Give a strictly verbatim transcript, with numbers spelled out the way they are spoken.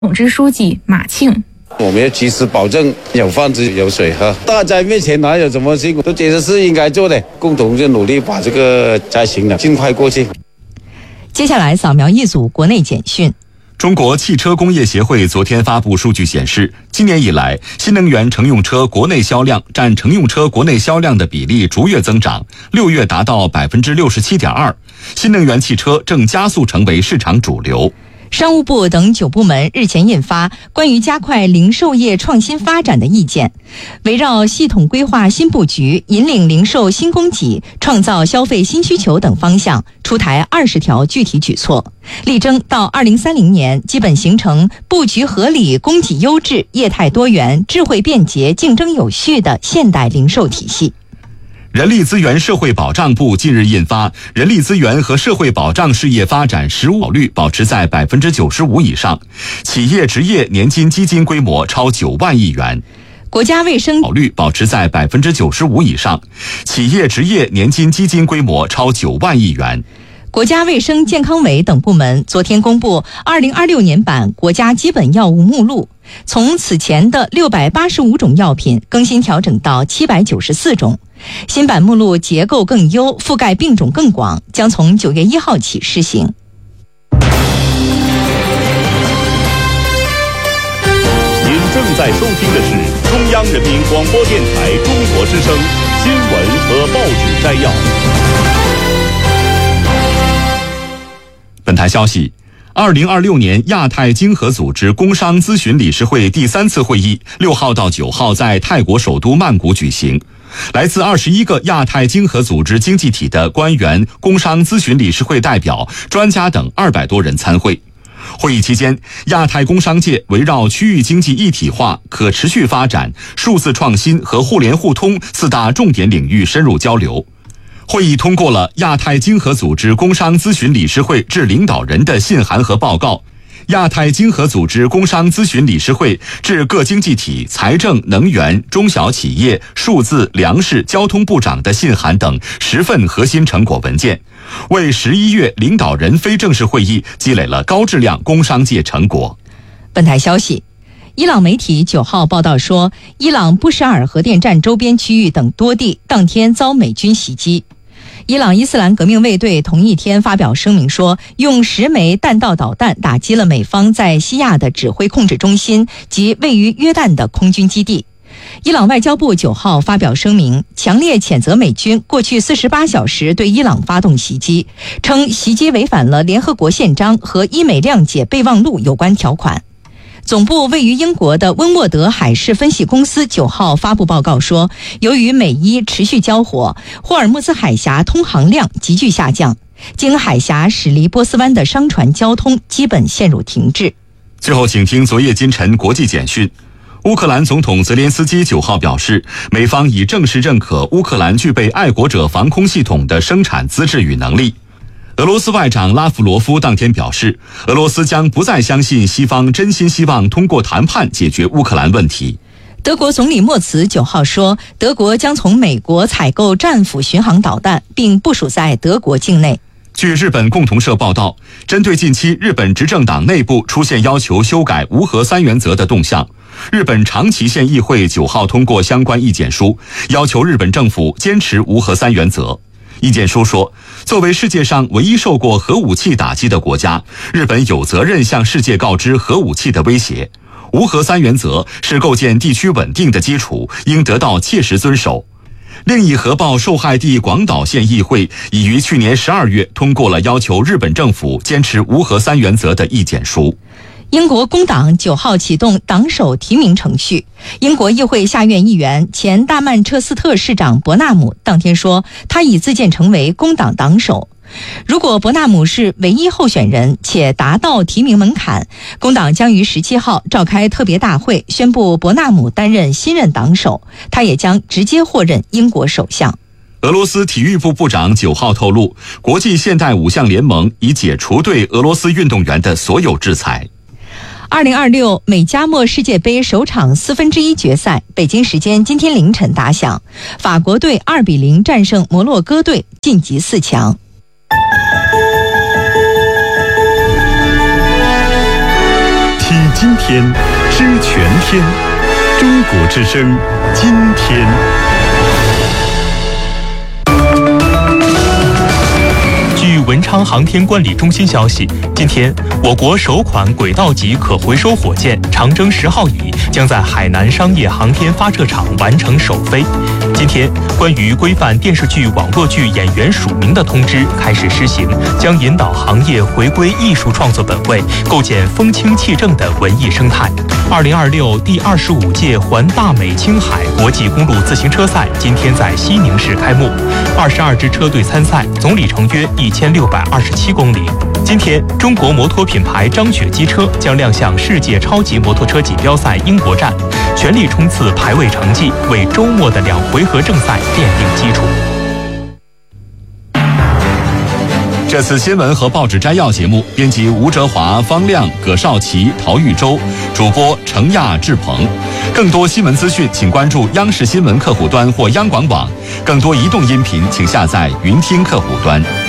统支书记马庆。 我们要及时保证有饭吃有水喝，大灾面前哪有什么辛苦，都觉得是应该做的，共同就努力把这个灾情呢尽快过去。 接下来扫描一组国内简讯。 中国汽车工业协会昨天发布数据显示，今年以来，新能源乘用车国内销量占乘用车国内销量的比例逐月增长，六月达到百分之六十七点二，新能源汽车正加速成为市场主流。 商务部等九部门日前印发关于加快零售业创新发展的意见，围绕系统规划新布局、引领零售新供给、创造消费新需求等方向，出台二十条具体举措，力争到二零三零年基本形成布局合理、供给优质、业态多元、智慧便捷、竞争有序的现代零售体系。 人力资源社会保障部近日印发《人力资源和社会保障事业发展实务率保持在百分之九十五以上，企业职业年金基金规模超九万亿元。 国家卫生率保持在百分之九十五以上，企业职业年金基金规模超九万亿元。 国家卫生健康委等部门昨天公布二零二六年版国家基本药物目录，从此前的六百八十五种药品更新调整到七百九十四种。新版目录结构更优，覆盖病种更广，将从九月一号起施行。 您正在收听的是中央人民广播电台中国之声新闻和报纸摘要。 本台消息，二零二六年亚太经合组织工商咨询理事会第三次会议六号到九号在泰国首都曼谷举行。来自二十一个亚太经合组织经济体的官员、工商咨询理事会代表、专家等二百多人参会。会议期间，亚太工商界围绕区域经济一体化、可持续发展、数字创新和互联互通四大重点领域深入交流。会议通过了亚太经合组织工商咨询理事会致领导人的信函和报告，亚太经合组织工商咨询理事会致各经济体财政、能源、中小企业、数字、粮食、交通部长的信函等十份核心成果文件，为十一月领导人非正式会议积累了高质量工商界成果。 本台消息，伊朗媒体九号报道说，伊朗布什尔核电站周边区域等多地当天遭美军袭击。伊朗伊斯兰革命卫队同一天发表声明说，用十枚弹道导弹打击了美方在西亚的指挥控制中心及位于约旦的空军基地。伊朗外交部九号发表声明，强烈谴责美军过去四十八小时对伊朗发动袭击，称袭击违反了联合国宪章和伊美谅解备忘录有关条款。总部位于英国的温沃德海事分析公司九号发布报告说，由于美伊持续交火，霍尔木兹海峡通航量急剧下降，经海峡驶离波斯湾的商船交通基本陷入停滞。 最后请听昨夜今晨国际简讯。乌克兰总统泽连斯基九号表示，美方已正式认可乌克兰具备爱国者防空系统的生产资质与能力。俄罗斯外长拉夫罗夫当天表示，俄罗斯将不再相信西方真心希望通过谈判解决乌克兰问题。 德国总理默茨九号说，德国将从美国采购战斧巡航导弹，并部署在德国境内。 据日本共同社报道，针对近期日本执政党内部出现要求修改无核三原则的动向，日本长崎县议会九号通过相关意见书，要求日本政府坚持无核三原则。意见书说，作为世界上唯一受过核武器打击的国家，日本有责任向世界告知核武器的威胁。无核三原则是构建地区稳定的基础，应得到切实遵守。另一核爆受害地广岛县议会已于去年十二月通过了要求日本政府坚持无核三原则的意见书。 英国工党九号启动党首提名程序。英国议会下院议员、前大曼彻斯特市长伯纳姆当天说，他已自荐成为工党党首。如果伯纳姆是唯一候选人且达到提名门槛，工党将于十七号召开特别大会，宣布伯纳姆担任新任党首，他也将直接获任英国首相。 俄罗斯体育部部长九号透露，国际现代五项联盟已解除对俄罗斯运动员的所有制裁。 二零二六美加墨世界杯首场四分之一决赛，北京时间今天凌晨打响，法国队二比零战胜摩洛哥队，晋级四强。 听今天，知全天。中国之声，今天。 据文昌航天管理中心消息，今天我国首款轨道级可回收火箭长征十号乙将在海南商业航天发射场完成首飞。今天，关于规范电视剧、网络剧演员署名的通知开始施行，将引导行业回归艺术创作本位，构建风清气正的文艺生态。二零二六第二十五届环大美青海国际公路自行车赛今天在西宁市开幕，二十二支车队参赛，总里程约一千六百二十七公里。今天，中国摩托品牌张雪机车将亮相世界超级摩托车锦标赛英国站，全力冲刺排位成绩，为周末的两回合正赛奠定基础。 这次新闻和报纸摘要节目，编辑吴哲华、方亮、葛少奇、陶玉洲，主播程亚、志鹏。更多新闻资讯，请关注央视新闻客户端或央广网。更多移动音频，请下载云听客户端。